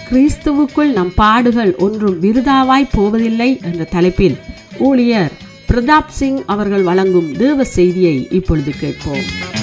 கிறிஸ்துவுக்குள் நம் பாடுகள் ஒன்றும் விருதாவாய் போவதில்லை என்ற தலைப்பில் ஊழியர் பிரதாப் சிங் அவர்கள் வழங்கும் தேவ செய்தியை இப்பொழுது கேட்போம்.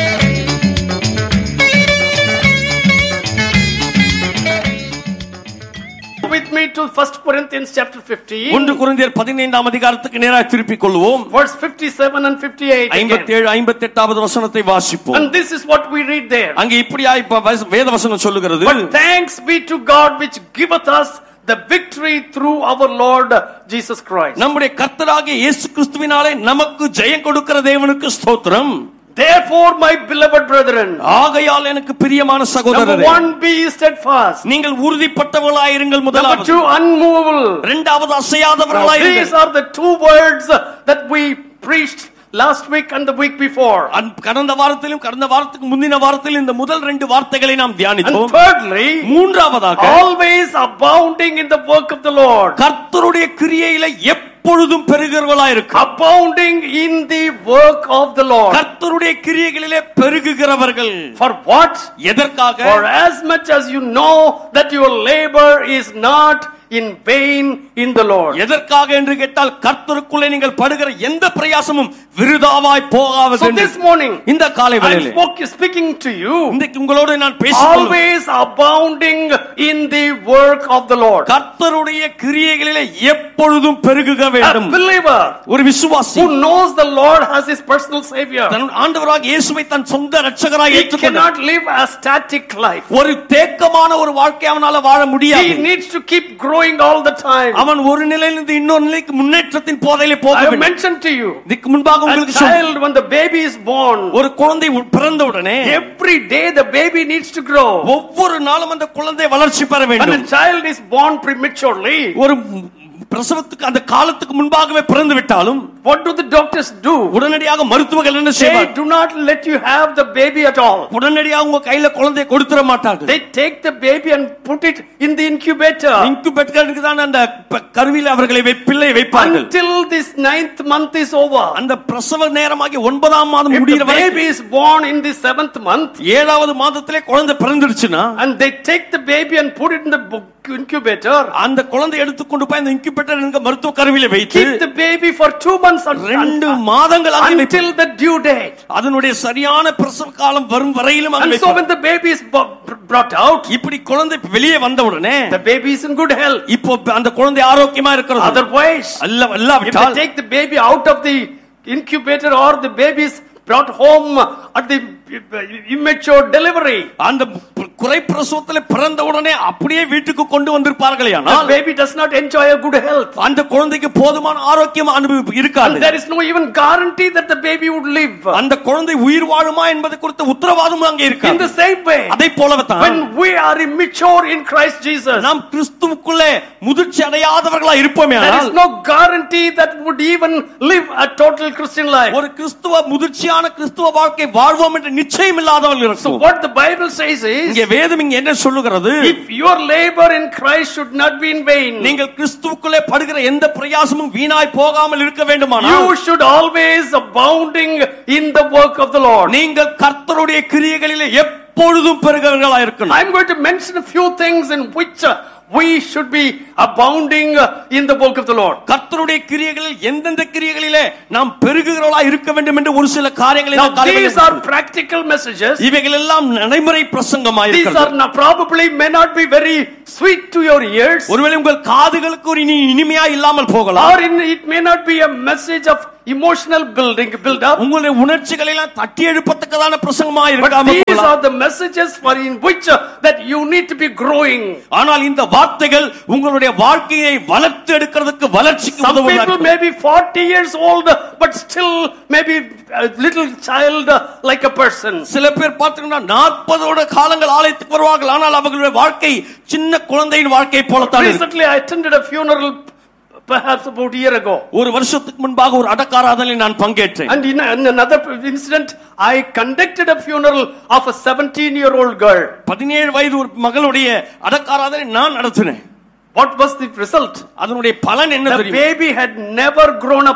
With me to 1 Corinthians chapter 15. 1 கொரிந்தியர் 15ஆம் அதிகாரத்துக்கு நேராக திருப்பிக் கொள்வோம். Verse 57 and 58. 57 58வது வசனத்தை வாசிப்போம். And this is what we read there. அங்கே இப்படியாய் வேத வசனம் சொல்லுகிறது. But thanks be to God which giveth us the victory through our Lord Jesus Christ. நம்முடைய கர்த்தராகிய இயேசு கிறிஸ்துவினாலே நமக்கு ஜெயம் கொடுக்கிற தேவனுக்கு ஸ்தோத்திரம். Therefore, my beloved brethren, ஆகையால் எனக்கு பிரியமான சகோதரரே, number 1, be steadfast. நீங்கள் உறுதிப்பட்டவர்களாய் இருங்கள். முதலாவது. Number 2, unmovable. இரண்டாவது அசையாதவர்களாய் இருங்கள். These are the two words that we preached last week and the week before. கடந்த வாரத்திலும் கடந்த வாரத்துக்கு முந்தின வாரத்திலும் இந்த முதல் ரெண்டு வார்த்தைகளை நாம் தியானித்தோம். And thirdly, மூன்றாவதாக, always abounding in the work of the Lord. கர்த்தருடைய கிரியையிலே எப்பொழுதும் பெருகிறவர்களாய் இருக்கு. Abounding in the work of the Lord. கர்த்தருடைய கிரியைகளிலே பெருகுகிறவர்கள். For what? எதற்காக? For as much as you know that your labor is not in vain in the Lord. எதற்காக என்று கேட்டால் கர்த்தருக்குள்ளே நீங்கள் படுகிற எந்த பிரயாசமும் விருதாவாய் போகாது. So this morning, இந்த காலை வேளையிலே I'm speaking to you. இன்றைக்கு உங்களோடு நான் பேசுகிறேன். Always abounding in the work of the Lord. கர்த்தருடைய கிரியைகளிலே எப்பொழுதும் பெருகுக வேண்டும். A believer ஒரு விசுவாசி who knows the Lord as his personal savior, தன் ஆண்டவராகிய இயேசுவை தன் சொந்த இரட்சகராய் ஏற்றுக்கொண்டு cannot live a static life. ஒரு தேக்கமான ஒரு வாழ்க்கை அவனால வாழ முடியாது. He needs to keep growing all the time. அவன் ஒரு நிலையிலிருந்து இன்னொரு நிலைக்கு முன்னேற்றத்தின் பாதையிலே போக I வேண்டும். mentioned to you, இதுக்கு முன்பாக உங்களுக்கு child, when the baby is born, ஒரு குழந்தை பிறந்தவுடனே every day the baby needs to grow. ஒவ்வொரு நாளும் அந்த குழந்தை வளர்ச்சி பெற வேண்டும். When a child is born prematurely, ஒரு பிரசவத்துக்கு அந்த காலத்துக்கு முன்பாகவே பிறந்து விட்டாலும் what do the doctors do? உடனடியாக மருத்துவர்கள் என்ன They செய்வார்கள்? do not let you have the baby at all. உடனடியாக உங்க கையில குழந்தையை கொடுத்துற மாட்டார்கள். They take the baby and put it in the incubator. இன்குபேட்டருக்கு தான் அந்த கருவியில அவர்களை பிள்ளை வைப்பார்கள். Until this 9th month is over. அந்த பிரசவ நேரமாகி 9ஆம் மாதம் If முடிகிற the வரை baby is born in the 7th month, 7வது மாதத்திலே குழந்தை பிறந்துருச்சுனா, and they take the baby and put it in the incubator, அந்த குழந்தை எடுத்துக்கொண்டு போய் அந்த இன்குபேட்டர் என்கிற மருத்துவ கருவியில வைத்து keep the baby for 2 months 2 மாதங்கள் until the due date. அதனுடைய சரியான பிரசவ காலம் வரும் வரையிலும் And so when the baby is brought out, இப்படி குழந்தை வெளியே வந்த உடனே the baby is in good health. இப்போ அந்த குழந்தை ஆரோக்கியமா இருக்கிறது. Otherwise, if they take the baby out of the incubator or the baby is brought home at the immature delivery, அந்த குறை பிரசவத்திலே பிறந்த உடனே அப்படியே வீட்டுக்கு கொண்டு வந்திருப்பார்களே, the ஆனால் baby does not enjoy a good health. அந்த குழந்தைக்கு போதுமான ஆரோக்கியம் அனுபவி இருக்காது. And there is no even guarantee that the baby would live. அந்த குழந்தை உயிர் வாழுமா என்பது குறித்த உத்தரவாதம் அங்கே இருக்காது. In the same way, அதை போலவே தான் when we are immature in Christ Jesus, நாம் கிறிஸ்துவுக்குள்ளே முதிர்ச்சி அடையாதவர்களாய் இருப்போமே, there is no guarantee that would even live a total Christian life. ஒரு கிறிஸ்துவ முதிர்ச்சியான கிறிஸ்துவ வாழ்க்கை வாழ்வோம் என்று நிச்சயம் இல்லாதவர்கள் இருக்கும். So what the Bible says is, இங்கே வேதம் இங்கே என்ன சொல்லுகிறது? if your labor in Christ should not be in vain, நீங்கள் கிறிஸ்துவுக்குள்ளே படுகிற எந்த பிரயாசமும் வீணாய் போகாமல் இருக்க வேண்டுமானால், you should always abounding in the work of the Lord. நீங்கள் கர்த்தருடைய கிரியைகளிலே எப்பொழுதும் பெருகிறவர்களாய் இருக்கணும். I'm going to mention a few things in which we should be abounding in the work of the Lord. கர்த்தருடைய கிரியைகளில் எந்தெந்த கிரியைகளிலே நாம் பெருகுகிறவர்களாய் இருக்க வேண்டும் என்று ஒரு சில காரியங்களை நாம் காண வேண்டும். These are practical messages. இவைகள் எல்லாம் நடைமுறை பிரசங்கமாய் These இருக்கிறது. are probably may not be very sweet to your ears, ஒருவேளை உங்கள் காதுகளுக்கு ஒரு இனிமையா இல்லாமல் போகலாம். or it may not be a message of emotional build up. உங்களுடைய உணர்ச்சிகளை எல்லாம் தட்டி எழுப்பத்தக்கதான பிரசங்கமாய் But இருக்காமல் these போகலாம். are the messages for in which that you need to be growing. ஆனால் இந்த வார்த்தைகள் உங்களுடைய வாழ்க்கையை வளர்த்து எடுக்கிறதுக்கு வளர்ச்சிக்கு Some உதவுகிறது. people may be 40 years old but still maybe a little child like a person. சில பேர் பார்த்தீங்கன்னா 40 காலங்கள் ஆலயத்துக்கு வருவார்கள், ஆனால் அவர்களுடைய வாழ்க்கை சின்ன குழந்தையின் வாழ்க்கை போலத்தான். Recently I attended a funeral perhaps about a year ago. ஒரு வருஷத்துக்கு முன்பாக ஒரு அடக்காராதனையில் நான் பங்கேற்றேன். And in another incident I conducted a funeral of a 17-year-old girl. 17 வயது ஒரு மகளுடைய அடக்காராதனை நான் நடத்தினேன். What was the result? அதனுடைய பலன் என்ன The தெரியுமா? baby had never grown up.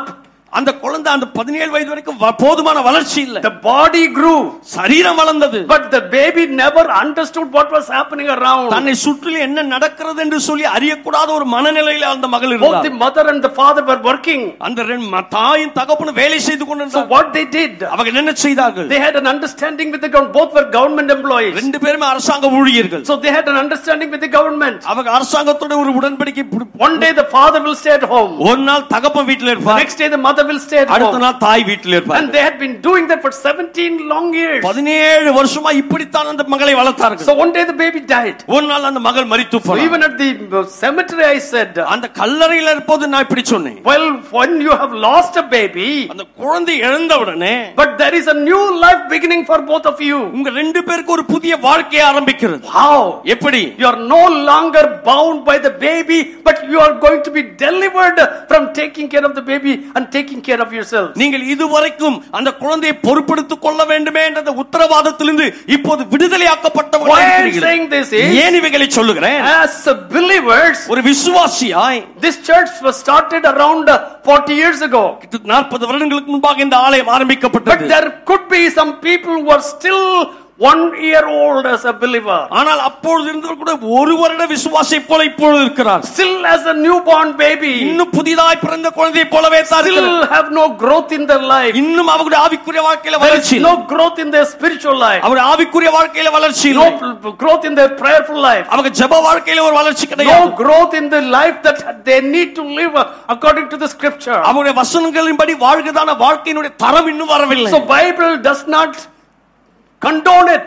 அந்த குழந்தை அந்த 17 வயது வரைக்கும் போதுமான வளர்ச்சி இல்ல. The body grew, சரீரம் வளர்ந்தது. but the baby never understood what was happening around. தன்னை சுற்றிலும் என்ன நடக்கிறது என்று சொல்லி அறியக்கூடாத ஒரு மனநிலையில அந்த மகள் Both இருந்தார். the mother and the father were working. அந்த தாயும் தகப்பனும் வேலை செய்து So கொண்டிருந்தார்கள். what they did, அவங்க என்ன செய்தார்கள்? they had an understanding with the government. Both were government employees. ரெண்டு பேருமே அரசாங்க ஊழியர்கள். So they had an understanding with the government. அவங்க அரசாங்கத்தோட ஒரு உடன்படிக்கை. One day the father will stay at home. ஒரு நாள் தகப்பன் வீட்ல இருப்பார். Next day the mother will stay at home. அடுத்த நாள் தாய் வீட்ல இருப்பார். And they had been doing that for 17 long years. 17 வருஷமா இப்படித்தான் அந்த மகளை வளர்த்தார்கள். So one day the baby died. ஒரு நாள் அந்த மகள் மரித்து So போனார். even at the cemetery I said, அந்த கல்லறையில இருப்போது நான் இப்படி சொன்னேன். well, when you have lost a baby, அந்த குழந்தை இழந்த உடனே, but there is a new life beginning for both of you. உங்க ரெண்டு பேருக்கு ஒரு புதிய வாழ்க்கை ஆரம்பிக்கிறது. How? எப்படி? You are no longer bound by the baby, but you are going to be delivered from taking care of the baby and taking care of yourself. நீங்கள் இதுவரைக்கும் அந்த குழந்தையை பொறுப்பெடுத்துக் கொள்ள வேண்டுமே என்ற உத்தரவாதத்திலிருந்து இப்போது விடுதலையாக்கப்பட்டவர்களாக இருக்கிறீர்கள். Why I am saying this is, ஏன் இவைகளை சொல்லுகிறேன்? as believers, ஒரு விசுவாசியாய், this church was started around 40 years ago. 40 வருடங்களுக்கு முன்பாக இந்த ஆலயம் ஆரம்பிக்கப்பட்டது. But there could be some people who are still 1 year old as a believer. ஆனால் அப்பொழுது இருந்தவர் கூட ஒரு வருட விசுவாசியை போல இப்பொழுது இருக்கிறார். Still as a newborn baby. இன்னும் புதிதாய் பிறந்த குழந்தை போலவே தான் இருக்கிறார். Still have no growth in their life. இன்னும் அவருடைய ஆவிக்குரிய வாழ்க்கையில There வளர்ச்சி is no growth in their spiritual life. அவருடைய ஆவிக்குரிய வாழ்க்கையில வளர்ச்சி இல்லை. No growth in their prayerful life. அவங்க ஜெப வாழ்க்கையில ஒரு வளர்ச்சி கிடையாது. No growth in the life that they need to live according to the scripture. அவருடைய வசனங்களின்படி வாழ்கிறதான வாழ்க்கையினுடைய தரம் இன்னும் வரவில்லை. So Bible does not condone it.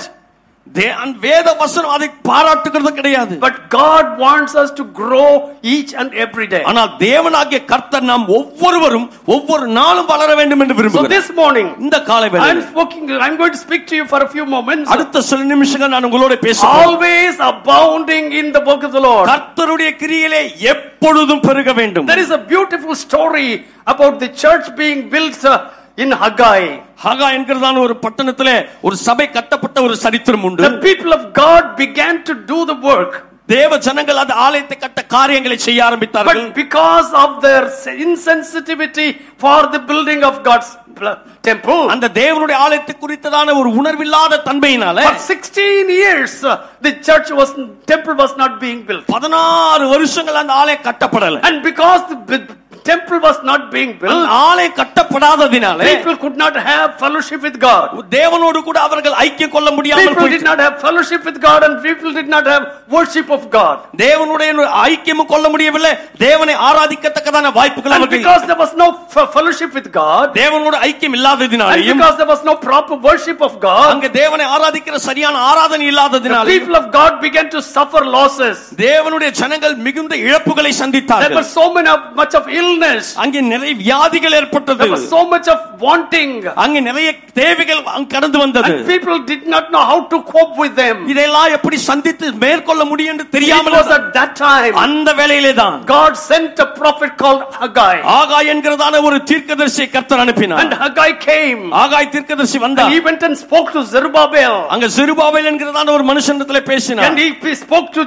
வேத வசனம் அதை பாராட்டுகிறது கிடையாது. But God wants us to grow each and every day. ஆனால் தேவனாகிய கர்த்தர் நாம் ஒவ்வொருவரும் ஒவ்வொரு நாளும் வளர வேண்டும் என்று விரும்புகிறார். So this morning, இந்த காலை வேளையில் I'm going to speak to you for a few moments. அடுத்த சில நிமிஷங்கள் நான் உங்களோட பேசுகிறேன். Always abounding in the book of the Lord. கர்த்தருடைய கிரியையிலே எப்பொழுதும் பெருக வேண்டும். There is a beautiful story about the church being built in Haggai. Haggai என்கிறதான ஒரு பட்டணத்திலே ஒரு சபை கட்டப்பட்ட ஒரு சரித்திரம் உண்டு. The people of God began to do the work. தேவ ஜனங்கள் அந்த ஆலயத்தை கட்ட காரியங்களை செய்ய ஆரம்பித்தார்கள். But because of their insensitivity for the building of God's temple, அந்த தேவனுடைய ஆலயத்தை குறித்ததான ஒரு உணர்வில்லாத தன்மையினால for 16 years the temple was not being built. 16 வருஷங்கள் அந்த ஆலயம் கட்டப்படல. And because the temple was not being built, ஆலயம் கட்டப்படாததினால people could not have fellowship with God. தேவனோடு கூட அவர்கள் ஐக்கியம் கொள்ள முடியாமல் People did not have fellowship with God and people did not have worship of God. தேவனுடைய ஐக்கியம் கொள்ள முடியவில்லை. தேவனை ஆராதிக்கத்தக்கதான வாய்ப்புகள் அவர்களுக்கு because there was no fellowship with God, தேவனோடு ஐக்கியம் இல்லாததினால, and because there was no proper worship of God, அங்க தேவனை ஆராதிக்கிற சரியான ஆராதனை இல்லாததினால the people of God began to suffer losses. தேவனுடைய ஜனங்கள் மிகுந்த இழப்புகளை சந்தித்தார்கள். There was so much of illness. அங்கே நிறைய வியாதிகள் ஏற்பட்டது. There was so much of wanting. அங்கே நிறைய தேவைகள் கடந்து வந்தது. And people did not know how to cope with them. இதெல்லாம் எப்படி சந்தித்து மேற்கொள்ள முடியும் என்று தெரியாமல் It was at that time அந்த வேளையிலே தான் God sent a prophet called Haggai. ஆகாய் என்கிறதான ஒரு தீர்க்கதரிசியை கர்த்தர் அனுப்பினார். And Haggai came. ஆகாய் தீர்க்கதரிசி வந்தார். And he went and spoke to Zerubbabel. அங்க செருபாபேல் என்கிறதான ஒரு மனுஷனிடத்திலே பேசினார். And he spoke to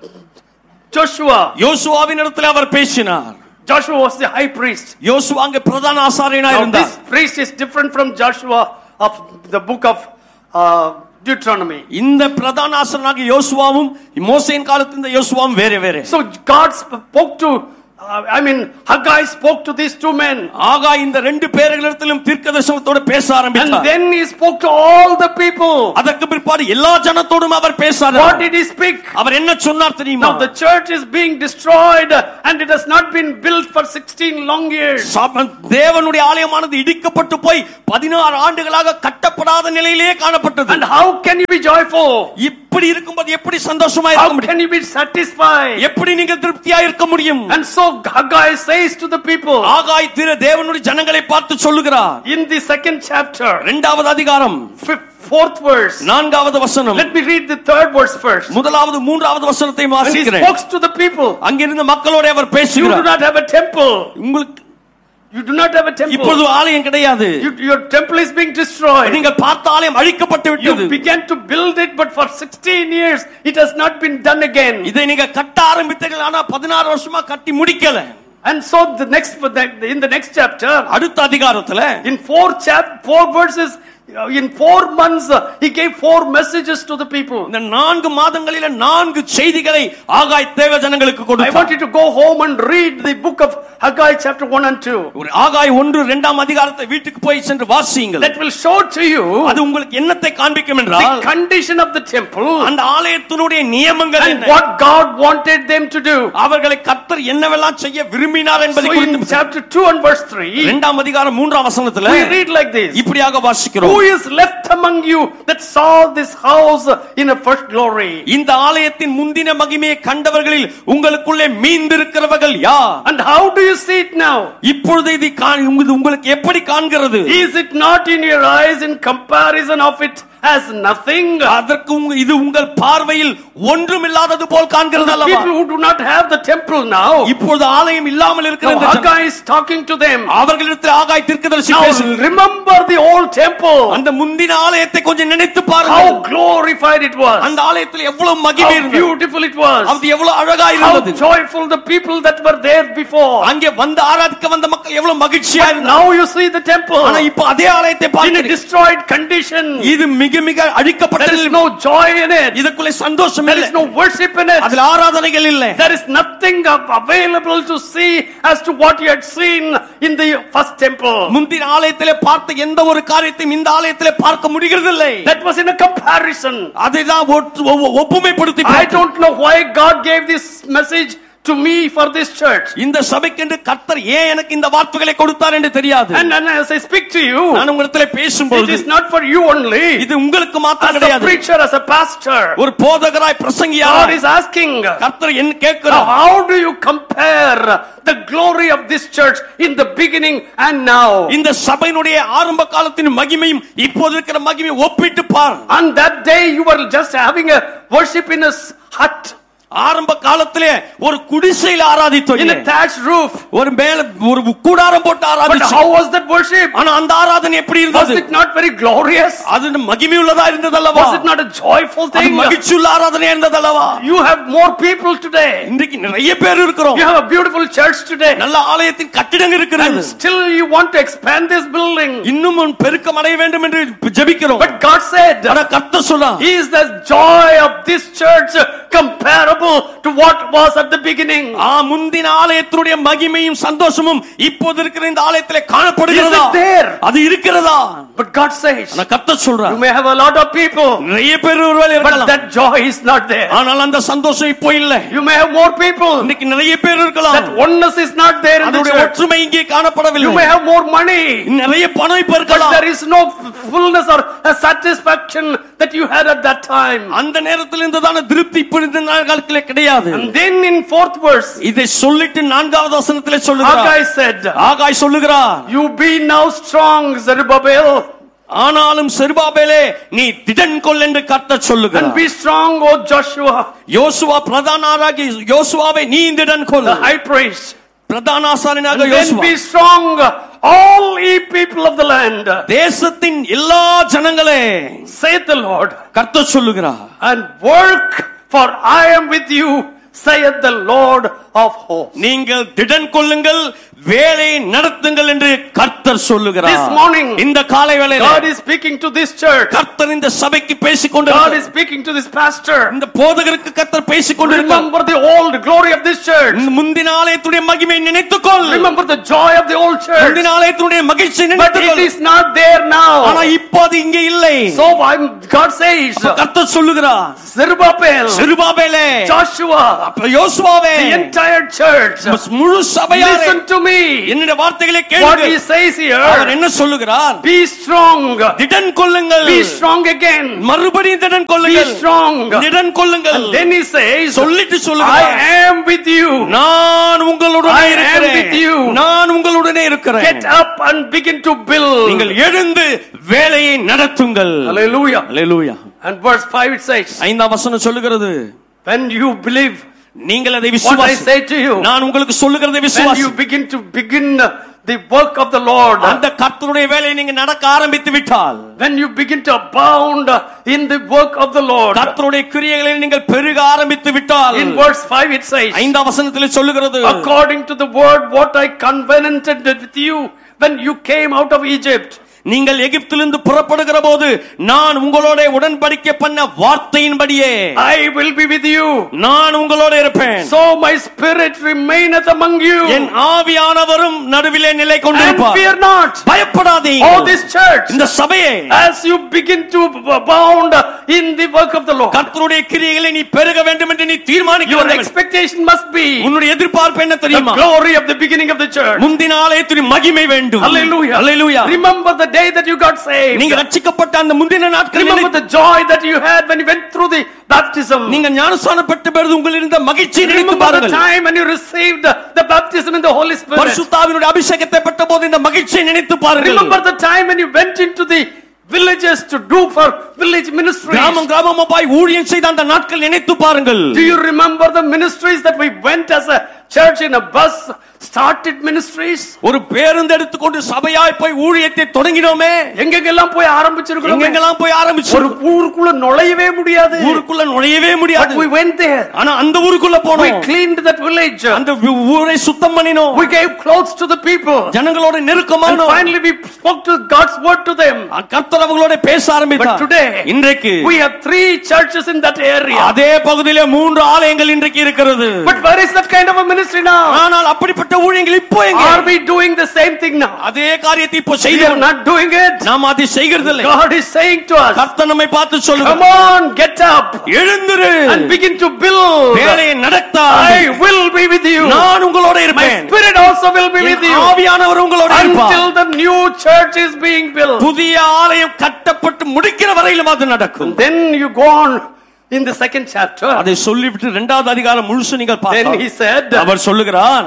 Joshua. யோசுவாவின் இடத்திலே அவர் பேசினார். Joshua was the high priest. யோசுவா அங்கே பிரதான ஆசாரியனாய் இருந்தார். This priest is different from Joshua of the book of Deuteronomy. இந்த பிரதான ஆசாரியனாகிய யோசுவாவும் மோசேயின் காலத்தின் இந்த யோசுவாவும் வேற வேற. So God spoke to Haggai spoke to these two men. ஆகாய் இந்த ரெண்டு பேர்களிடத்திலும் தீர்க்கதரிசனத்தோடு பேச ஆரம்பித்தார். And then he spoke to all the people. அதற்கு பிற்பாடு எல்லா ஜனத்தோடும் அவர் பேசினார். What did he speak? அவர் என்ன சொன்னார் தெரியுமா? Now the church is being destroyed and it has not been built for 16 long years. தேவனுடைய ஆலயமானது இடிக்கப்பட்டு போய் 16 ஆண்டுகளாக கட்டப்படாத நிலையிலே காணப்பட்டது. And how can you be joyful? இப்படி இருக்கும்போது எப்படி சந்தோஷமா இருக்க முடியும்? How can you be satisfied? எப்படி நீங்க திருப்தியா இருக்க முடியும்? And so Haggai says to the people, ஆகாய் தேவனுடைய ஜனங்களை பார்த்து சொல்லுகிறார். in the second chapter, இரண்டாவது அதிகாரம் 4th verse, நான்காவது வசனம். let me read the 3rd verse first. முதலாவது மூன்றாவது வசனத்தை வாசிக்கிறேன். He spoke to the people. அங்கிருந்த மக்களோடு அவர் பேசுகிறார். You do not have a temple. You do not have a temple. இப்பொழுது ஆலயம் கிடையாது. Your temple is being destroyed. நீங்கள் பார்த்த ஆலயம் அழிக்கப்பட்டு விட்டது. You began to build it, but for 16 years it has not been done again. இதை நீங்க கட்ட ஆரம்பித்தீர்கள், ஆனா 16 வருஷமா கட்டி முடிக்கல. And so in the next chapter, அடுத்த அதிகாரத்துல in 4 verses, in 4 months, he gave 4 messages to the people. இந்த 4 மாதங்களில 4 செய்திகளை ஆகாய் தேவ ஜனங்களுக்கு I கொடுத்தார். want you to go home and read the book of Haggai chapter 1 and 2. ஒரு ஆகாய் 1 2 அதிகாரத்தை வீட்டுக்கு போய் சென்று வாசியுங்கள். That will show to you அது உங்களுக்கு என்னத்தை காண்பிக்கும் என்றால் the condition of the temple அந்த ஆலயத்தினுடைய நியமங்கள் and என்ன, what God wanted them to do. அவர்களை கர்த்தர் என்னவெல்லாம் செய்ய விரும்பினார் என்பதை So in குறித்து chapter 2 and verse 3, 2 அதிகாரம் 3 வசனத்துல we read like this. இப்படியாக வாசிக்கிறோம். Who is left among you that saw this house in a first glory? இந்த ஆலயத்தின் முந்தின மகிமையை கண்டவர்களில் உங்களுக்குள்ளே மீந்திருக்கிறவர்கள் யார்? And how do you see it now? இப்பொழுது இது உங்களுக்கு எப்படி காண்கிறது? Is it not in your eyes in comparison of it as nothing? அதற்கு இது உங்கள் பார்வையில் ஒன்றுமில்லாதது போல் காண்கிறது அல்லவா? People who do not have the temple now, இப்பொழுது ஆலயம் இல்லாமல் இருக்கிற இந்த Haggai is talking to them. அவர்களிடத்தில் ஆகாய் தீர்க்கதரிசி Now பேசுகிறார். remember the old temple. அந்த முந்தின ஆலயத்தை கொஞ்சம் நினைத்து How பாருங்கள். glorified it was. அந்த ஆலயத்தில் எவ்வளவு மகிமை How இருந்தது. beautiful it was. அது எவ்வளவு அழகா How இருந்தது. joyful the people that were there before. அங்கே வந்து ஆராதிக்க வந்த மக்கள் எவ்வளவு மகிழ்ச்சியா But இருந்தாங்க. now you see the temple ஆனா இப்ப அதே ஆலயத்தை in a பார்க்கிறீங்க. destroyed condition. இது மிக மிக There அழிக்கப்பட்டது. is no joy in it. இதுக்குள்ள சந்தோஷம் There இல்லை. is no worship in it. அதுல ஆராதனைகள் இல்லை. There is nothing available to see as to what you had seen in the first temple. முந்தின ஆலயத்திலே பார்த்த எந்த ஒரு காரியத்தையும் இந்த ஆலயத்திலே பார்க்க முடிகிறது இல்லை. That was in a comparison. அதைதான் ஒப்புமைப்படுத்தி I don't know why God gave this message to me for this church. இந்த சபைக்கென்று கர்த்தர் ஏன் எனக்கு இந்த வார்த்தைகளை கொடுத்தார் என்று தெரியாது. And as I speak to you, நான் உங்களிடத்திலே பேசும்போது it is not for you only. இது உங்களுக்கு மாத்திரம் As a கிடையாது. preacher, as a pastor, ஒரு போதகராய் பிரசங்கியார் God is asking, கர்த்தர் என்ன கேட்கிறார்? how do you compare the glory of this church in the beginning and now? இந்த சபையினுடைய ஆரம்ப காலத்தின் மகிமையும் இப்போது இருக்கிற மகிமையும் ஒப்பிட்டு பார். On that day you were just having a worship in a hut, ஆரம்ப காலத்திலே ஒரு குடிசையில் ஆராதித்தோம். in a thatched roof. ஒரு மேல ஒரு கூடாரம் போட்டு But ஆராதிச்சோம். how was that worship? ஆனா அந்த ஆராதனை எப்படி Was இருந்தது? it not very glorious? அது மகிமையுள்ளதா இருந்தது அல்லவா? Was it not a joyful அது thing? மகிழ்ச்சியுள்ள ஆராதனையா இருந்தது அல்லவா? You have more people today. இன்றைக்கு நிறைய பேர் இருக்கிறோம். You have a beautiful church today. நல்ல ஆலயத்தின் கட்டிடங்கள் இருக்கிறது. And still you want to expand this building. இன்னும் பெருக்கம் அடைய வேண்டும் என்று ஜெபிக்கிறோம். But God said, ஆனா கர்த்தர் சொன்னார், He is the joy of this church comparable to what was at the beginning. முந்தின ஆலயத்தினுடைய மகிமையும் சந்தோஷமும் இப்போது இருக்கிற இந்த ஆலயத்திலே Is காணப்படுகிறதா? it there? அது இருக்கிறதா? But God says, ஆனா கர்த்தர் சொல்றார், you may have a lot of people, நிறைய பேர் ஒருவேளை but இருக்கலாம். that joy is not there. ஆனால் அந்த சந்தோஷம் இப்போ இல்லை. You may have more people, இன்னைக்கு நிறைய பேர் இருக்கலாம். that oneness is not there in the அதனுடைய church. ஒற்றுமை இங்கே You காணப்படவில்லை. may have more money, நிறைய பணம் இப்ப but இருக்கலாம். there is no fullness or a satisfaction that you had at that time. அந்த நேரத்தில் இருந்ததான திருப்தி இப்ப இந்த நாட்களிலே கிடையாது. And then in 4th verse, இதை சொல்லிட்டு 4வது வசனத்திலே சொல்லுகிறார். Haggai said, ஆகாய் சொல்லுகிறார், you be now strong, Zerubbabel, ஆனாலும் செருபாபேலே நீ திடன் கொள் என்று கர்த்தர் and சொல்லுகிறார். be strong, O Joshua, யோசுவா பிரதானாராகி யோசுவாவை நீ திடன் கொள். the high priest, பிரதான ஆசாரியனாக and then Joshua. be strong, all ye people of the land, தேசத்தின் எல்லா ஜனங்களே saith the Lord, கர்த்தர் சொல்லுகிறார், and work, for I am with you, saith the Lord of hosts. நீங்கள் திடன் கொள்ளுங்கள், வேலை நடத்துங்கள் என்று கர்த்தர் சொல்லுகிறார். This morning, இந்த காலை வேளையிலே God is speaking to this church. கர்த்தர் இந்த சபைக்கு பேசிக் God கொண்டிருக்கிறார். is speaking to this pastor. இந்த போதகருக்கு கர்த்தர் பேசிக் கொண்டிருக்கிறார். Remember the old glory of this church. இந்த முந்தின ஆலயத்துடைய மகிமையை நினைத்துக்கொள். Remember the joy of the old church. முந்தின ஆலயத்துடைய மகிழ்ச்சியை But it நினைத்துக்கொள். is not there now. ஆனா இப்போது இங்கே இல்லை. So God says, கர்த்தர் சொல்லுகிறார், Zerubbabel, செருபாபேலே, Joshua, யோசுவாவே, the entire church, முழு சபையாரே, listen to me. என்னுடைய வார்த்தைகளை What கேளுங்கள். he says அவர் here, என்ன சொல்லுகிறார்? be strong, திடன் கொள்ளுங்கள். be strong again, மறுபடியும் திடன் be கொள்ளுங்கள். strong. திடன் கொள்ளுங்கள். And then he says, சொல்லிட்டு I சொல்லுகிறார், am with you. நான் உங்களுடனே I am இருக்கிறேன். with you. நான் உங்களுடனே இருக்கிறேன். Get up and begin to build. நீங்கள் எழுந்து வேலையை நடத்துங்கள். Hallelujah. Hallelujah. And verse 5 it says, 5ஆம் வசனம் சொல்லுகிறது, when you believe நீங்கள் அதை what I விசுவாசி, say to you, நான் உங்களுக்கு சொல்லுகிறதை when விசுவாசி. you begin the work of the Lord, அந்த கர்த்தருடைய வேலையை நீங்க நடக்க ஆரம்பித்து விட்டால், when you begin to abound in the work of the Lord, கர்த்தருடைய கிரியைகளில் நீங்கள் பெருக ஆரம்பித்து விட்டால், in verse 5 it says, 5ஆம் வசனத்தில் சொல்லுகிறது, according to the word what I covenanted with you when you came out of Egypt. நீங்கள் எகிப்திலிருந்து புறப்படுகிற போது நான் உங்களோட உடன்படிக்கை பண்ண வார்த்தையின்படியே I will be with you. நான் உங்களோட இருப்பேன். So my spirit remaineth among you. என் ஆவியானவரும் நடுவிலே நிலை And கொண்டிருப்பார். fear not. பயப்படாதீங்க. Oh, this church, இந்த சபையே, as you begin to abound in the work of the Lord, கர்த்தருடைய கிரியைகளை நீ பெருக வேண்டும் என்று நீ தீர்மானிக்க your வேண்டும். expectation must be உன்னுடைய எதிர்பார்ப்பு என்ன the தெரியுமா? glory of the beginning of the church. முந்தின ஆலயத்தின் மகிமை வேண்டும். Hallelujah. Hallelujah. Remember the day that you got saved. நீங்க ரட்சிக்கப்பட்ட அந்த முந்தின நாட்களில் Remember the joy that you had when you went through the baptism. நீங்க ஞானஸ்நானம் பெற்ற பொழுது உங்களுக்கு இருந்த மகிழ்ச்சியை நினைத்து Remember the பாருங்கள். time when you received the baptism in the Holy Spirit. பரிசுத்த ஆவியினுடைய அபிஷேகத்தை பெற்றபோது இந்த மகிழ்ச்சியை நினைத்து பாருங்கள். Remember the time when you went into the villages to do for village ministries. கிராமம் கிராமமா போய் ஊழியம் செய்த அந்த நாட்கள் நினைத்து பாருங்கள். Do you remember the ministries that we went as a church in a bus, started ministries? ஒரு பேருந்து எடுத்துக்கொண்டு சபையாய் போய் ஊழியத்தை தொடங்கினோமே. எங்கெங்கெல்லாம் போய் ஆரம்பிச்சிருக்கோம். எங்கெங்கெல்லாம் போய் ஆரம்பிச்சோம். ஒரு ஊருக்குள்ள நுழையவே முடியாது. ஊருக்குள்ள நுழையவே முடியாது. But we went there. ஆனா அந்த ஊருக்குள்ள போனோம். We cleaned that village. அந்த ஊரை சுத்தம் பண்ணினோம். We gave clothes to the people. ஜனங்களோட நெருக்கமானோம். And finally we spoke to God's word to them. கர்த்தர் அவங்களோட பேச ஆரம்பித்தார். But today, இன்றைக்கு we have 3 churches in that area. அதே பகுதியிலே 3 ஆலயங்கள் இன்றைக்கு இருக்கிறது. But where is that kind of a ministry now? ஆனால் அப்படிப்பட்ட ஊழியங்கள் இப்போ எங்க? Are we doing the same thing now? அதே காரியத்தை இப்போ We are செய்கிறோம். not doing it. நாம் அதை செய்கிறது இல்லை. God is saying to us, கர்த்தர் நம்மை பார்த்து சொல்லுகிறார், come on, get up எழுந்திரு and begin to build. வேலையை நடத்த I will be with you. நான் உங்களோட My இருப்பேன். spirit also will be with you ஆவியானவர் உங்களோட இருப்பார். until the new church is being built. புதிய ஆலயம் கட்டப்பட்டு முடிக்கிற வரையிலும் அது நடக்கும். Then you go on in the second chapter. அதை சொல்லிவிட்டு 2வது அதிகாரம் முழுசு நீங்கள் Then he பார்த்தால் said, அவர் சொல்லுகிறார்,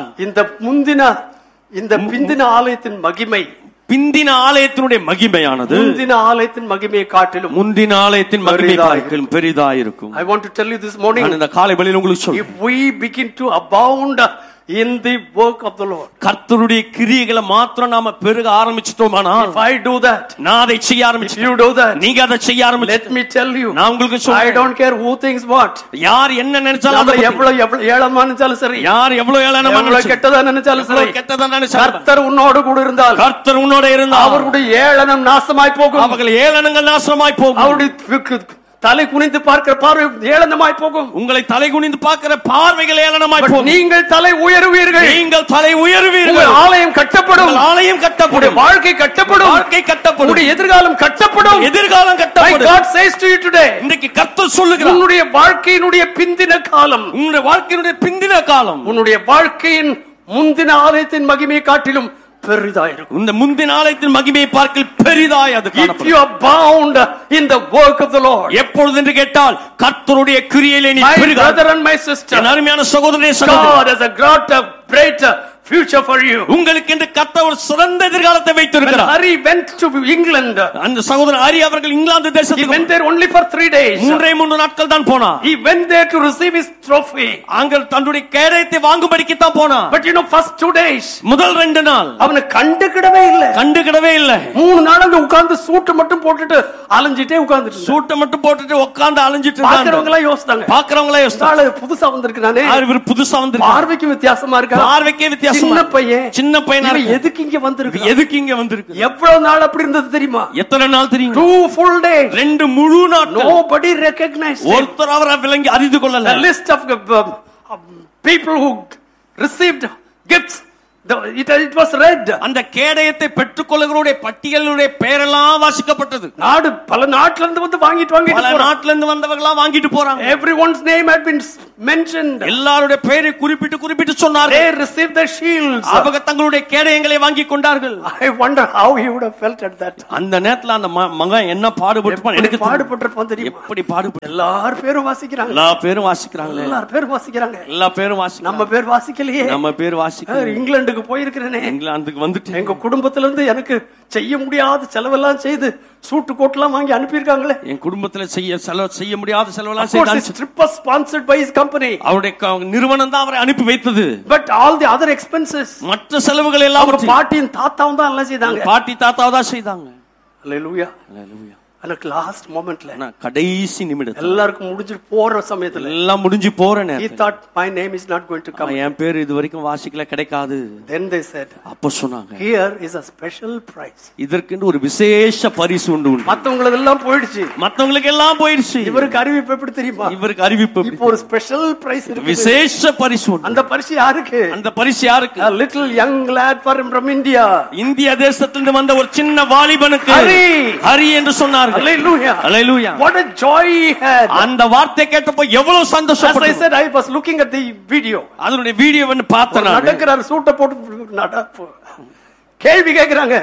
இந்த பிந்தின ஆலயத்தின் மகிமை, பிந்தின ஆலயத்தினுடைய மகிமையானது முந்தின ஆலயத்தின் மகிமையை காட்டிலும் முந்தின ஆலயத்தின் மகிமை காட்டிலும் பெரிதாயிருக்கும். I want to tell you this morning, நான் இந்த காலை வேளையில் உங்களுக்கு சொல்றேன், if we begin to abound in the work of the Lord, கர்த்தருடைய கிரியைகளை மாத்திரம் நாம பெருக ஆரம்பிச்சிட்டோமானால், if I do that, நான் அதை செய்ய if ஆரம்பிச்சேன், you do that, நீங்க அதை செய்ய ஆரம்பிச்சு, let me tell you, நான் உங்களுக்கு I சொல்றேன், don't care who thinks what. யார் என்ன நினைச்சாலும், நம்ம எவ்வளவு ஏளனமா நினைச்சாலும் சரி, யார் எவ்வளவு ஏளனமா எவ்வளவு நினைச்சாலும், கெட்டதா நினைச்சாலும் சரி, கெட்டதா நினைச்சாலும், கர்த்தர் உன்னோடு கூட இருந்தால், கர்த்தர் உன்னோட இருந்தால் அவருடைய ஏளனம் நாசமாய் போகும். அவர்கள் ஏளனங்கள் நாசமாய் போகும். அவருடைய தலை குனிந்து பார்க்கிற பார்வை ஏளனமாய் போகும். உங்களை தலை குனிந்து பார்க்கிற பார்வைகள் ஏளனமாய் போகும். நீங்கள் தலை உயருவீர்கள். நீங்கள் தலை உயருவீர்கள். உங்கள் ஆலயம் கட்டப்படும். ஆலயம் கட்டப்படும். வாழ்க்கை கட்டப்படும். வாழ்க்கை கட்டப்படும். உங்களுடைய எதிர்காலம் கட்டப்படும். எதிர்காலம் கட்டப்படும். God says to you today, இன்றைக்கு கர்த்தர் சொல்லுகிறார், உன்னுடைய வாழ்க்கையினுடைய பிந்தின காலம், உன்னுடைய வாழ்க்கையினுடைய பிந்தின காலம் உன்னுடைய வாழ்க்கையின் முந்தின ஆலயத்தின் மகிமையை காட்டிலும் பெரிதாயிருக்கும். இந்த முந்தின ஆலயத்தின் மகிமையை பார்க்க பெரிதாய் அது காணப்படும். If you abound in the work of the Lord, எப்பொழுது என்று கேட்டால் கர்த்தருடைய கிரியையிலே நீ பெருக. My brother and my sister, என் அருமையான சகோதரனே சகோதரி, God has a greater future for you. உங்களுக்கு என்று கர்த்தர் ஒரு சிறந்த எதிர்காலத்தை வைத்திருக்கிறார். Hari went to England. அந்த சகோதரன் ஹரி அவர்கள் இங்கிலாந்து He தேசத்துக்கு went there only for 3 days. 3 நாட்கள் தான் போனார். He went there to receive his trophy. அங்க தன்னுடைய கேடயத்தை வாங்கும்படிக்கு தான் போனார். But you know, first 2 days, முதல் 2 நாள் அவனை கண்டுக்கிடவே இல்ல. 3 நாள் அங்க உட்கார்ந்து சூட் மட்டும் போட்டுட்டு அலைஞ்சிட்டே உட்கார்ந்துட்டு, சூட்டை மட்டும் போட்டுட்டு உட்கார்ந்து அலைஞ்சிட்டு பாக்குறவங்க எல்லாம் யோசிச்சாங்க, புதுசா வந்திருக்கானே, இவர் புதுசா வந்திருக்கார், பார்வைக்கு வித்தியாசமா இருக்கா, பார்வைக்கே வித்தியாசமா, சின்ன பையனா எதுக்கு இங்க வந்திருக்கு, எவ்வளவு நாள் அப்படி இருந்தது தெரியுமா? எத்தனை நாள் தெரியுமா? 2 full days, 2 முழு நாட்கள். Nobody recognized him. ஒருத்தர் அவரை விளங்கி அறிந்து கொள்ளல. The list of people who received gifts, it was read. அந்த கேடயத்தை பெற்றுக்கொள்ளுகிறவருடைய பட்டியலுடைய பெயரெல்லாம் வாசிக்கப்பட்டது. பல நாட்டில இருந்து வந்து வாங்கிட்டு பல நாட்டில இருந்து வந்தவங்களா வாங்கிட்டு போறாங்க. Everyone's name had been mentioned. எல்லாருடைய பெயரை குறிப்பிட்டு சொன்னார்கள். They received their shields. அவங்க தங்களுடைய கேடயங்களை வாங்கி கொண்டார்கள். I wonder how he would have felt at that. அந்த நேரத்துல அந்த மகன் என்ன பாடுபட்டிருப்பான். எனக்கு பாடுபட்டிருப்பான் தெரியுமா? எப்படி பாடுபட்டு எல்லாரும் பேரும் வாசிக்கிறாங்க. எல்லா பேரும் வாசிக்கிறாங்க. எல்லாரும் பேரும் வாசிக்கிறாங்க. எல்லா பேரும் வாசிக்கிறாங்க. நம்ம பேர் வாசிக்கலையே. நம்ம பேர் வாசிக்கல. இங்கிலாந்து இங்கிலாந்துக்கு போயிருக்கிறேனே, இங்கிலாந்துக்கு வந்துட்டு எங்க குடும்பத்துல இருந்து எனக்கு செய்ய முடியாத செலவெல்லாம் செய்து சூட்டு கோட்டெல்லாம் வாங்கி அனுப்பியிருக்காங்களே. என் குடும்பத்துல செய்ய முடியாத செலவெல்லாம் செய்து trip was sponsored by his company. அவருடைய நிறுவனம் தான் அவரை அனுப்பி வைத்தது. But all the other expenses, மற்ற செலவுகள் எல்லாம் பாட்டியின் தாத்தாவும் தான் எல்லாம் செய்தாங்க. பாட்டி தாத்தாவும் தான் செய்தாங்க. Hallelujah. Hallelujah. எனக்கு லாஸ்ட் மொமெண்ட்ல, கடைசி நிமிடத்துல, எல்லாருக்கும் முடிஞ்சு போற சமயத்துல, எல்லாம் முடிஞ்சு போற நேரத்துல, he thought my name is not going to come. என் பேர் இது வரைக்கும் வாசிக்கல கிடைக்காது. Then they said, அப்ப சொன்னாங்க, here is a special prize. இதற்கு ஒரு விசேஷ பரிசு உண்டு. மத்தவங்களுக்கு எல்லாம் போயிடுச்சு, மத்தவங்களுக்கு எல்லாம் போயிடுச்சு. இவருக்கு அறிவிப்பு எப்படி தெரியுமா? இவருக்கு அறிவிப்பு இப்போ ஒரு ஸ்பெஷல் பிரைஸ் இருக்கு, விசேஷ பரிசு உண்டு. அந்த பரிசு யாருக்கு? அந்த பரிசு யாருக்கு? A little young lad from India. இந்திய தேசத்திலிருந்து வந்த ஒரு சின்ன வாலிபனுக்கு ஹரி என்று சொன்னார்கள். Hallelujah. Hallelujah. What a joy he had. அந்த வார்த்தை கேட்டப்போ எவ்வளவு சந்தோஷப்பட்டார். As I said, I was looking at the video. அதனுடைய வீடியோவை பார்த்தேன். நடக்கறார், சூட்ட போட்டு நடப்பு. கேள்வி கேக்குறாங்க,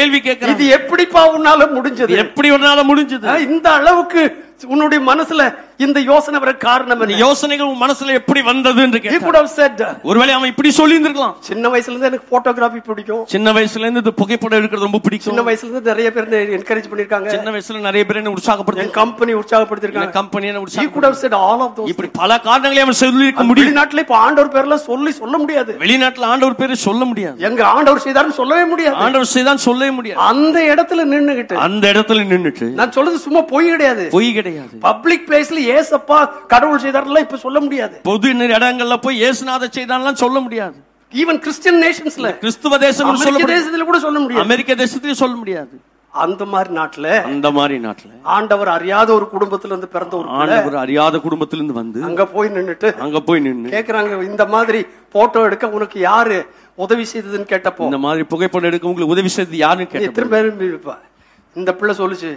இது எப்படிப்பா உன்னால முடிஞ்சது? எப்படி உன்னால முடிஞ்சது? இந்த அளவுக்கு உன்னுடைய மனசுல இந்த யோசனை வர காரணம் என்ன? யோசனைகள் உன் மனசுல எப்படி வந்தது என்று கேட்டார். He could have said, ஒருவேளை அவன் இப்படி சொல்லி இருந்திருக்கலாம், சின்ன வயசுல இருந்து எனக்கு போட்டோகிராஃபி பிடிக்கும், சின்ன வயசுல இருந்து புகைப்படம் எடுக்கிறது ரொம்ப பிடிக்கும், சின்ன வயசுல இருந்து நிறைய பேர் என்கரேஜ் பண்ணிருக்காங்க, சின்ன வயசுல நிறைய பேர் என்ன உற்சாகப்படுத்தி, என் கம்பெனி உற்சாகப்படுத்திருக்காங்க, கம்பெனி என்ன உற்சாகம். He could have said all of those. இப்படி பல காரணங்களை அவன் சொல்லி இருக்க முடியும். வெளிநாட்டுல இப்ப ஆண்டவர் பேர்ல சொல்ல முடியாது, வெளிநாட்டுல ஆண்டவர் பேரை சொல்ல முடியாது, எங்க ஆண்டவர் செய்தாருன்னு சொல்லவே முடியாது, ஆண்டவர் செய்தான் சொல்லவே முடியாது. அந்த இடத்துல நின்னுகிட்டு நான் சொல்றது சும்மா பொய் கிடையாது, பொய் கிடையாது. பப்ளிக் பிளேஸ்ல ஏசப்பா கடவுள் செய்தார்லாம் இப்ப சொல்ல முடியாது, பொது இடங்கள்ல போய் இயேசுநாதர் செய்தான்லாம் சொல்ல முடியாது. ஈவன் கிறிஸ்டியன் நேஷன்ஸ்ல, கிறிஸ்துவ தேசம் சொல்ல முடியாது, தேசத்துல கூட சொல்ல முடியாது, அமெரிக்க தேசத்திலயும் சொல்ல முடியாது. அந்த மாதிரி நாட்டுல ஆண்டவர் அறியாத ஒரு குடும்பத்துல இருந்து பிறந்த ஒரு ஆண்டவர் அறியாத குடும்பத்திலிருந்து வந்து அங்க போய் நின்னு கேக்குறாங்க, இந்த மாதிரி போட்டோ எடுக்க உனக்கு யாரு உதவி செய்ததுன்னு கேட்டப்போ, இந்த மாதிரி புகைப்படம் எடுக்க உங்களுக்கு உதவி செய்தது யாருன்னு கேட்டப்போ, எத்தனை பேர் இருப்பா? இந்த பிள்ளை சொல்லுச்சு,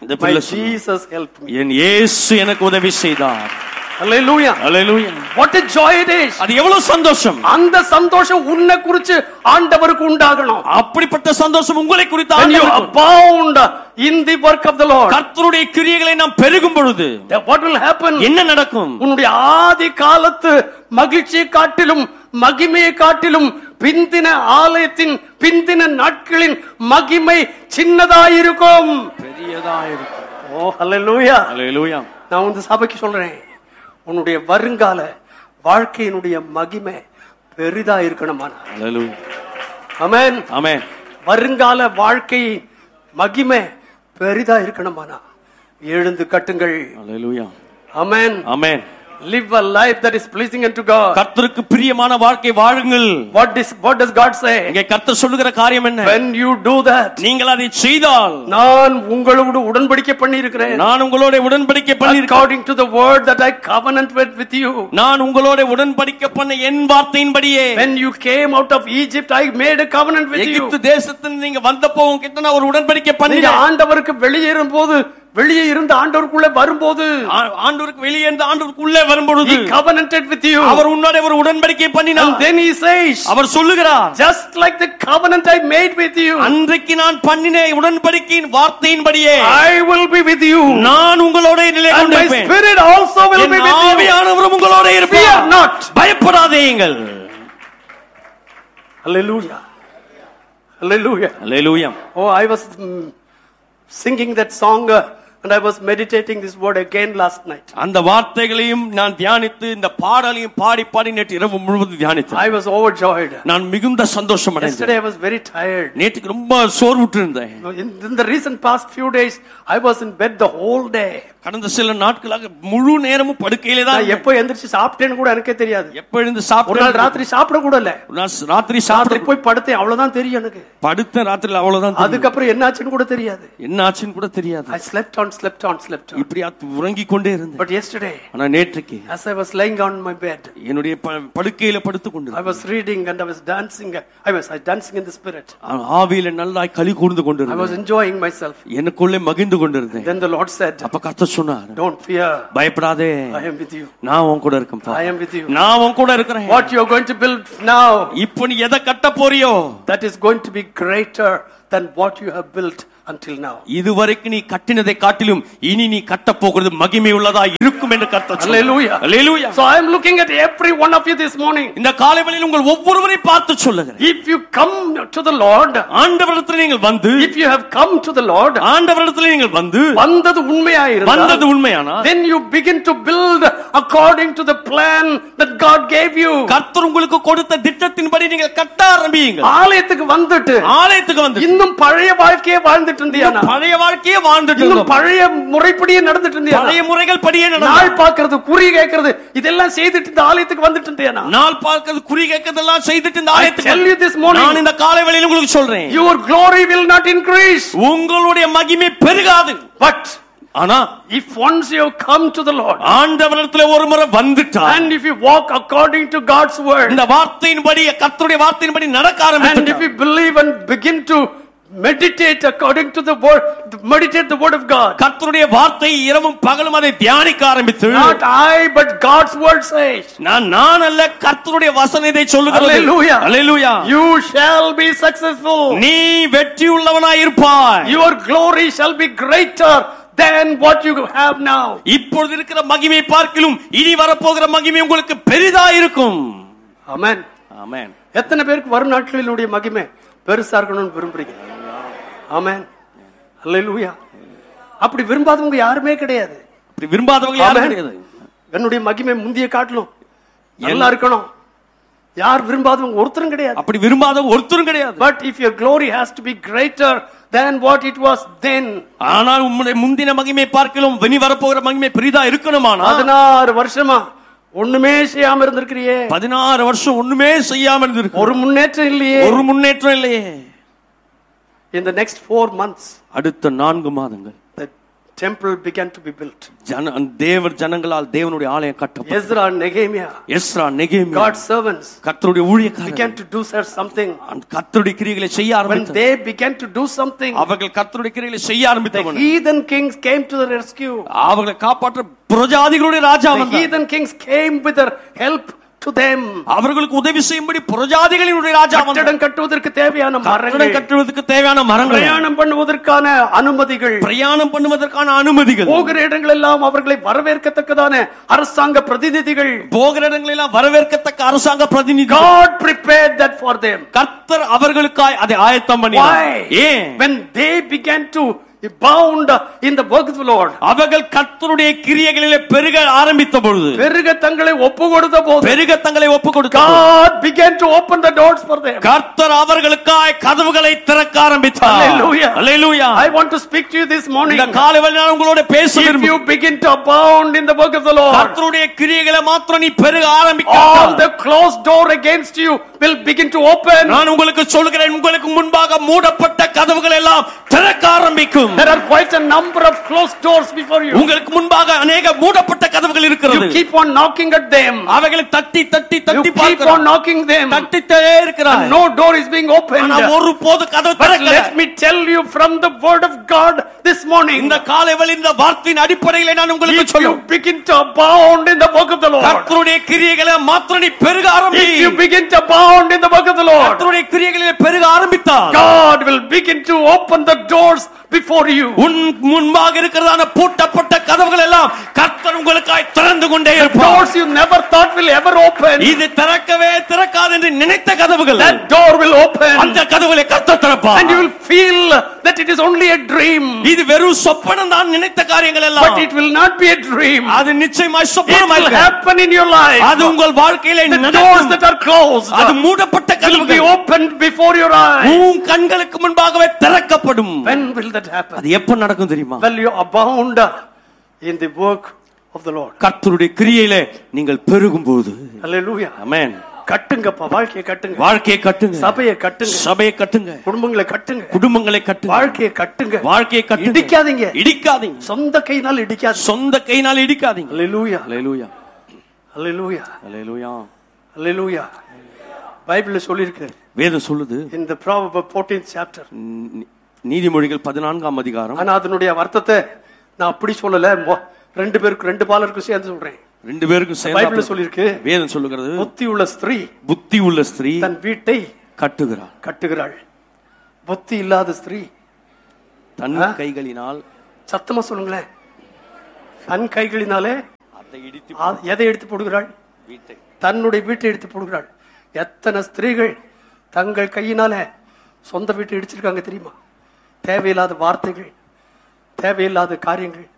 Jesus helped me. என் இயேசு எனக்கு உதவி செய்தார். Hallelujah. Hallelujah. What a joy it is. அது எவ்வளவு சந்தோஷம். அந்த சந்தோஷம் உன்னை குறித்து ஆண்டவருக்கு உண்டாகணும். அப்படிப்பட்ட சந்தோஷம் உங்களை குறித்து ஆண்டவருக்கு abound in the work of the Lord. கர்த்தருடைய கிரியைகளை நாம் பெருகும் பொழுது what will happen? என்ன நடக்கும்? உன்னுடைய ஆதி காலத்து மகிழ்ச்சியை காட்டிலும் மகிமையை காட்டிலும் பிந்தின ஆலயத்தின் பிந்தின நாட்களின் மகிமை சின்னதாயிருக்கும், பெரியதாயிருக்கும். ஓ ஹல்லேலூயா. ஹல்லேலூயா. நான் இந்த சபைக்கு சொல்றேன், உன்னுடைய வருங்கால வாழ்க்கையினுடைய மகிமை பெரிதா இருக்கணுமா? ஹல்லேலூயா. ஆமென். ஆமென். வருங்கால வாழ்க்கையின் மகிமை பெரிதா இருக்கணுமானா எழுந்து கட்டுங்கள். ஹல்லேலூயா. ஆமென். ஆமென். Live a life that is pleasing unto God. கர்த்தருக்கு பிரியமான வாழ்க்கை வாழுங்கள். What does God say? இங்கே கர்த்தர் சொல்லுகிற காரியம் என்ன? When you do that, நீங்கள் அதை செய்தால் நான் உங்களோடு உடன்படிக்கை பண்ணி இருக்கிறேன். நான் உங்களோட உடன்படிக்கை பண்ணி இருக்கிறேன். According to the word that I covenant with you. நான் உங்களோட உடன்படிக்கை பண்ண என் வார்த்தையின்படியே. When you came out of Egypt, I made a covenant with you. எகிப்து தேசத்திலிருந்து நீங்க வந்தப்போ உங்ககிட்ட நான் ஒரு உடன்படிக்கை பண்ணேன். ஆண்டவருக்கு வெளியே இருந்து ஆண்டவருக்குள்ளே வரும்போது, ஆண்டவருக்கு வெளியே இருந்து ஆண்டவருக்குள்ளே வரும்போது he covenanted with you. அவர் உன்னோட ஒரு உடன்படிக்கை பண்ணினார். And then he says, அவர் சொல்லுகிறார், just like the covenant I made with you, அன்றைக்கு நான் பண்ணின உடன்படிக்கையின் வார்த்தையின்படியே I will be with you. நான் உங்களோட நிலை கொண்டிருப்பேன். And my spirit also will be with you. ஆவியானவர் உங்களோட இருப்பார். Fear not. பயப்படாதீர்கள். Hallelujah. Hallelujah. Hallelujah. Oh, I was singing that song and I was meditating this word again last night. அந்த வார்த்தைகளையும் நான் தியானித்து இந்த பாடலையும் பாடி நேற்று இரவு முழுவதும் தியானித்தேன். I was overjoyed. நான் மிகுந்த சந்தோஷம் அடைந்தேன். Yesterday I was very tired. நேற்று ரொம்ப சோர்வுற்று இருந்தேன். In the recent past few days I was in bed the whole day. கடந்த சில நாட்களாக முழு நேரமும் படுக்கையிலே தான். நான் எப்போ எந்திரச்சு சாப்பிட்டேன்னு கூட எனக்கே தெரியாது. எப்போ எழுந்து சாப்பிட்டேன். ஒரு நாள் ராத்திரி சாப்பிட கூட இல்ல. ஒரு நாள் ராத்திரி சாப்பிட்டு போய் படுத்தேன், அவ்வளவுதான் தெரியும் எனக்கு. படுத்த ராத்திரில அவ்வளவுதான் தெரியும். அதுக்கு அப்புறம் என்ன ஆச்சுன்னு கூட தெரியாது. என்ன ஆச்சுன்னு கூட தெரியாது. I slept on. இப்படி உறங்கிக் கொண்டே இருந்தேன். But yesterday, ஆனா நேற்றுக்கு as I was laying on my bed, என்னுடைய படுக்கையில படுத்துக் கொண்டிருந்தேன். I was reading and I was dancing. I was dancing in the spirit. ஆவியில நல்லா களி கூர்ந்து கொண்டிருந்தேன். I was enjoying myself. எனக்குள்ளே மகிழ்ந்து கொண்டிருந்தேன். Then the Lord said, அப்ப கர்த்தர் சொன்னார், don't fear. பயப்படாதே. I am with you. நான் உன் கூட இருக்கேன். I am with you. நான் உன் கூட இருக்கிறேன். What you are going to build now, இப்போ நீ எதை கட்ட போறியோ, that is going to be greater than what you have built until now. இதுவரைக்கும் நீ கட்டினதை காட்டிலும் இனி நீ கட்ட போகிறது மகிமை உள்ளதா இருக்கும் என்று கர்த்தர் சொல்றார். Hallelujah. Hallelujah. So I am looking at every one of you this morning. இந்த காலை வேளையில் உங்கள் ஒவ்வொருவரை பார்த்து சொல்லுகிறேன். If you come to the Lord, ஆண்டவரிடத்தில் நீங்கள் வந்து, if you have come to the Lord, ஆண்டவரிடத்தில் நீங்கள் வந்து, வந்தது உண்மையானா, then you begin to build according to the plan that God gave you. கர்த்தர் உங்களுக்கு கொடுத்த திட்டத்தின்படி நீங்கள் கட்ட ஆரம்பியுங்கள். ஆலயத்துக்கு வந்து இன்னும் பழைய வாழ்க்கையை வாழ்ந்துட்டு இருந்தியா? பழைய வாழ்க்கையே வாழ்ந்துட்டு இன்னும் பழைய முறைப்படியே நடந்துட்டு இருந்தியா? பழைய முறைகள் படியே நடந்து, நாள் பார்க்கிறது, குறி கேட்கிறது, இதெல்லாம் செய்துட்டு இந்த ஆலயத்துக்கு வந்துட்டு இருந்தியா? நாள் பார்க்கிறது, குறி கேட்கிறதெல்லாம் செய்துட்டு இந்த ஆலயத்துக்கு tell you this morning, நான் இந்த காலை வேளையில் உங்களுக்கு சொல்றேன், your glory will not increase. உங்களுடைய மகிமை பெருகாது. But ஆனா if once you come to the Lord, ஆண்டவரிடத்தில் ஒரு முறை வந்துட்டா, and if you walk according to God's word, இந்த வார்த்தையின்படி, கர்த்தருடைய வார்த்தையின்படி நடக்க ஆரம்பிச்சா, and if you believe and begin to meditate according to the word, meditate the word of God, கர்த்தருடைய வார்த்தை இரவும் பகலும் அதை தியானிக்க ஆரம்பித்து, not I but God's word says, நான் அல்ல கர்த்தருடைய வசனம் இதை சொல்லுகிறது. Hallelujah. Hallelujah. You shall be successful. நீ வெற்றி உள்ளவனாய் இருப்பாய். Your glory shall be greater than what you have now. இப்பொழுது இருக்கிற மகிமை பார்க்கிலும் இனி வரப்போகிற மகிமை உங்களுக்கு பெரிதா இருக்கும். ஆமென். ஆமென். எத்தனை பேருக்கு வரும் நாட்களினுடைய மகிமை பெருசா இருக்கணும்னு விரும்புறீங்க? ஆமென். ஹல்லேலூயா. அப்படி விரும்பாதவங்க யாருமே கிடையாது. அப்படி விரும்பாதவங்க யாரும் கிடையாது. என்னுடைய மகிமை முந்திய காட்டிலும் நல்லா இருக்கணும், யார் விரும்பாதவங்க ஒருத்தரும் கிடையாது. அப்படி விரும்பாதவங்க ஒருத்தரும் கிடையாது. But if your glory has to be greater than what it was then, ஆனால் உம்முடைய முந்தின மகிமை பார்க்கிலும் இனி வரப்போகிற மகிமை பெரிதா இருக்கணுமானா, 16 வருஷமா ஒண்ணுமே செய்யாம இருந்திருக்கிறியே. 16 வருஷம் ஒண்ணுமே செய்யாம இருந்திருக்கு. ஒரு முன்னேற்றம் இல்லையே. ஒரு முன்னேற்றம் இல்லையே. In the next 4 months, அடுத்த 4 மாதங்கள் the temple began to be built. தேவர் ஜனங்களால் தேவனுடைய ஆலயம் கட்டப்பட்டது. எஸ்ரா நெகேமியா God's servants கர்த்தருடைய ஊழியக்காரர்கள் began to do something. கர்த்தருடைய கிரியைகளை செய்ய ஆரம்பித்தார்கள். When they began to do something, அவர்கள் கர்த்தருடைய கிரியைகளை செய்ய ஆரம்பித்தார்கள். The heathen kings came to the rescue. அவர்களை காப்பாற்ற புரஜாதிகளுடைய ராஜா வந்தார். The heathen kings came with their help to them. அவர்களுக்கு உதவி செய்யும்படி புரஜாதிகளினுடைய ராஜா வந்தார். கட்டடம் கட்டுவதற்கு தேவையான மரங்கள், கட்டடம் கட்டுவதற்கு தேவையான மரங்கள், பிரயாணம் பண்ணுவதற்கான அனுமதிகள், போகிற இடங்கள் எல்லாம் அவர்களை வரவேற்கத்தக்கதான அரசாங்க பிரதிநிதிகள், போகிற இடங்கள் எல்லாம் வரவேற்கத்தக்க அரசாங்க பிரதிநிதிகள். God prepared that for them. கர்த்தர் அவர்களுக்காய் அதை ஆயத்தம் பண்ணினார். ஏன்? When they began to bound in the work of the Lord, அவர்கள் கர்த்தருடைய கிரியைகளிலே பெருக ஆரம்பித்த பொழுது, பெருக தங்களை ஒப்புக்கொடுத்த போது, God began to open the doors for them. கர்த்தர் அவர்களுக்காய் கதவுகளை திறக்க ஆரம்பித்தார். Hallelujah. Hallelujah. I want to speak to you this morning. இந்த காலைவேளை நான் உங்களோட பேச விரும்புகிறேன். If you begin to abound in the work of the Lord, கர்த்தருடைய கிரியைகளை மாத்திரம் நீ பெருக ஆரம்பிக்க, all the closed door against you will begin to open. நான் உங்களுக்கு சொல்கிறேன், உங்களுக்கு முன்பாக மூடப்பட்ட கதவுகள் எல்லாம் திறக்க ஆரம்பிக்கும். There are quite a number of closed doors before you. உங்களுக்கு முன்பாக अनेक மூடப்பட்ட கதவுகள் இருக்கிறது. You keep on knocking at them. அவைகளை தட்டி பார்க்கிறாய். You keep on knocking them. தட்டிட்டே இருக்கிறாய். No door is being opened. ஆனா ஒருபோது கதவு திறக்கல. Let me tell you from the word of God this morning. இந்த காலைவேளை இந்த வார்த்தையின் அடிப்படையில் நான் உங்களுக்கு சொல்லுவேன். You begin to abound in the work of the Lord. கர்த்தருடைய கிரியைகளை மாத்திரம் நீ பெருக ஆரம்பி. If you begin to abound in the work of the Lord, கர்த்தருடைய கிரியைகளிலே பெருக ஆரம்பித்தால், God will begin to open the doors before you. உன் முன்பாக இருக்கிறதான பூட்டப்பட்ட கதவுகள் எல்லாம் கர்த்தர் உங்களுக்காய் திறந்து கொண்டே இருப்பார். Doors you never thought will ever open. இது திறக்கவே திறக்காது என்று நினைத்த கதவுகள், that door will open. அந்த கதவுகளை கர்த்தர் திறப்பார். And you will feel that it is only a dream. இது வெறும் சொப்பனம் தான் நினைத்த காரியங்கள் எல்லாம். But it will not be a dream. அது நிச்சயமாய் சொப்பனமாக it will happen in your life. அது உங்கள் வாழ்க்கையிலே நடக்கும். The doors that are closed, அது மூடப்பட்ட கதவுகள் will be opened before your eyes. உன் கண்களுக்கு முன்பாகவே திறக்கப்படும். When will that happen? அது எப்ப நடக்கும் தெரியுமா? Well, you abound in the work of the Lord. கர்த்தருடைய கிரியையிலே நீங்கள் பெருகும்போது. Hallelujah. Amen. கட்டுங்கப்பா, வாழ்க்கையை கட்டுங்க, வாழ்க்கையை கட்டுங்க, சபையை கட்டுங்க, சபையை கட்டுங்க, குடும்பங்களை கட்டுங்க, குடும்பங்களை கட்டுங்க, வாழ்க்கையை கட்டுங்க, வாழ்க்கையை கட்டுங்க, இடிக்காதீங்க, இடிக்காதீங்க, சொந்த கையினால் இடிக்காதீங்க, சொந்த கையினால் இடிக்காதீங்க. Hallelujah. Hallelujah. Hallelujah. Hallelujah. Hallelujah. பைபிள்ல சொல்லிருக்கு, வேதம் சொல்லுது, in the Proverbs 14th chapter, நீதிமொழிகள் 14ஆம் அதிகாரம். ஆனா அதனுடைய அர்த்தத்தை நான் அப்படி சொல்லல, ரெண்டு பேருக்கு, ரெண்டு பாலருக்கு சேர்ந்து சொல்றேன். ரெண்டு பேருக்கும் சேர்ந்து பைபிள்ல சொல்லிருக்கு, வேதம் சொல்லுகிறது, புத்தி உள்ள ஸ்திரீ தன் வீட்டை கட்டுகிறாள். புத்தி இல்லாத ஸ்திரீ தன் கைகளினால், சத்தமா சொல்லுங்களேன், தன் கைகளினாலே எதை எடுத்து போடுகிறாள்? தன்னுடைய வீட்டை எடுத்து போடுகிறாள். எத்தனை ஸ்திரீகள் தங்கள் கையினால சொந்த வீட்டை இடிச்சிருக்காங்க தெரியுமா? தேவையில்லாத வார்த்தைகள், தேவையில்லாத காரியங்கள்,